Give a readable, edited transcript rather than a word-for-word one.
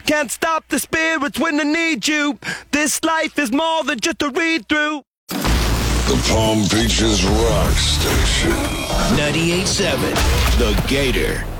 can't stop the spirits when they need you. This life is more than just a read-through. The Palm Beaches Rock Station. 98.7 The Gator.